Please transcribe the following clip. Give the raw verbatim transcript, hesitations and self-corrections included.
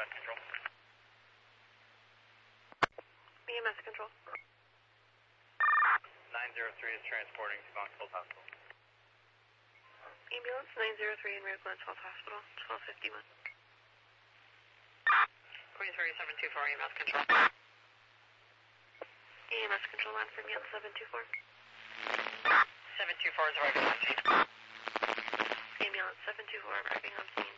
S control. E M S control. nine zero three is transporting to Knoxville Hospital. Ambulance nine zero three in Red Glen Health Hospital, twelve fifty-one. Queen three seven two four, E M S control. E M S control line from Yelp seven two four. seven two four is arriving on scene. Ambulance seven two four arriving on scene.